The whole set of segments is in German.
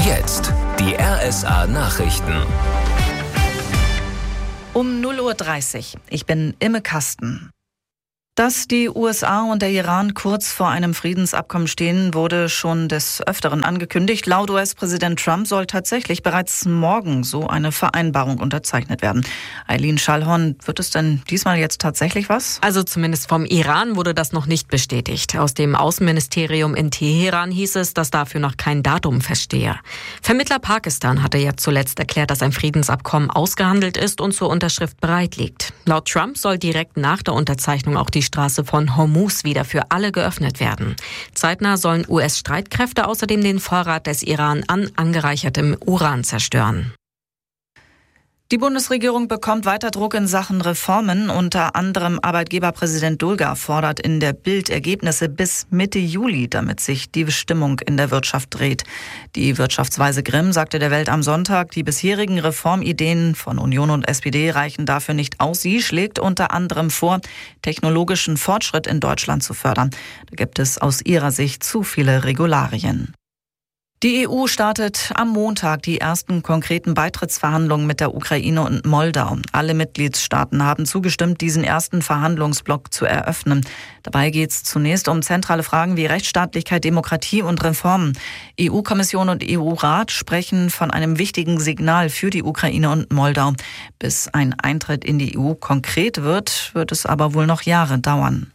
jetzt die RSA Nachrichten. Um 0:30 Uhr. Ich bin Imme Kasten. Dass die USA und der Iran kurz vor einem Friedensabkommen stehen, wurde schon des Öfteren angekündigt. Laut US-Präsident Trump soll tatsächlich bereits morgen so eine Vereinbarung unterzeichnet werden. Eileen Schallhorn, wird es denn diesmal jetzt tatsächlich was? Also zumindest vom Iran wurde das noch nicht bestätigt. Aus dem Außenministerium in Teheran hieß es, dass dafür noch kein Datum feststehe. Vermittler Pakistan hatte ja zuletzt erklärt, dass ein Friedensabkommen ausgehandelt ist und zur Unterschrift bereit liegt. Laut Trump soll direkt nach der Unterzeichnung auch die Straße von Hormuz wieder für alle geöffnet werden. Zeitnah sollen US-Streitkräfte außerdem den Vorrat des Iran an angereichertem Uran zerstören. Die Bundesregierung bekommt weiter Druck in Sachen Reformen. Unter anderem Arbeitgeberpräsident Dulger fordert in der Bild Ergebnisse bis Mitte Juli, damit sich die Stimmung in der Wirtschaft dreht. Die Wirtschaftsweise Grimm sagte der Welt am Sonntag, die bisherigen Reformideen von Union und SPD reichen dafür nicht aus. Sie schlägt unter anderem vor, technologischen Fortschritt in Deutschland zu fördern. Da gibt es aus ihrer Sicht zu viele Regularien. Die EU startet am Montag die ersten konkreten Beitrittsverhandlungen mit der Ukraine und Moldau. Alle Mitgliedstaaten haben zugestimmt, diesen ersten Verhandlungsblock zu eröffnen. Dabei geht es zunächst um zentrale Fragen wie Rechtsstaatlichkeit, Demokratie und Reformen. EU-Kommission und EU-Rat sprechen von einem wichtigen Signal für die Ukraine und Moldau. Bis ein Eintritt in die EU konkret wird es aber wohl noch Jahre dauern.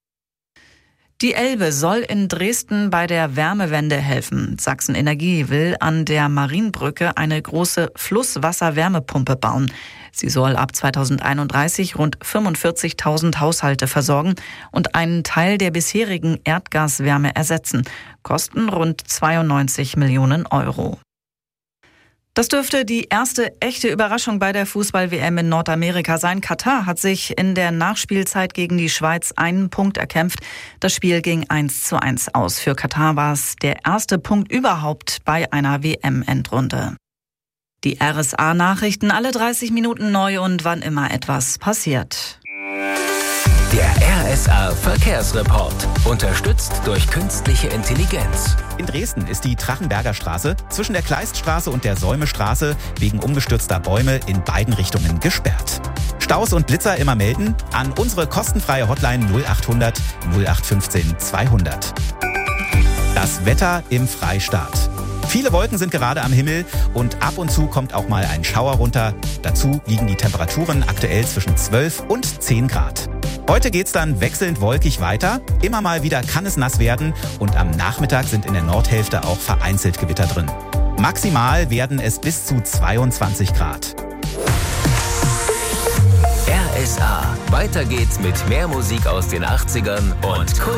Die Elbe soll in Dresden bei der Wärmewende helfen. Sachsen Energie will an der Marienbrücke eine große Flusswasserwärmepumpe bauen. Sie soll ab 2031 rund 45.000 Haushalte versorgen und einen Teil der bisherigen Erdgaswärme ersetzen. Kosten rund 92 Millionen Euro. Das dürfte die erste echte Überraschung bei der Fußball-WM in Nordamerika sein. Katar hat sich in der Nachspielzeit gegen die Schweiz einen Punkt erkämpft. Das Spiel ging 1:1 aus. Für Katar war es der erste Punkt überhaupt bei einer WM-Endrunde. Die RSA-Nachrichten alle 30 Minuten neu und wann immer etwas passiert. Der RSA-Verkehrsreport. Unterstützt durch künstliche Intelligenz. In Dresden ist die Trachenberger Straße zwischen der Kleiststraße und der Säumestraße wegen umgestürzter Bäume in beiden Richtungen gesperrt. Staus und Blitzer immer melden an unsere kostenfreie Hotline 0800 0815 200. Das Wetter im Freistaat. Viele Wolken sind gerade am Himmel und ab und zu kommt auch mal ein Schauer runter. Dazu liegen die Temperaturen aktuell zwischen 12 und 10 Grad. Heute geht's dann wechselnd wolkig weiter. Immer mal wieder kann es nass werden und am Nachmittag sind in der Nordhälfte auch vereinzelt Gewitter drin. Maximal werden es bis zu 22 Grad. RSA. Weiter geht's mit mehr Musik aus den 80ern und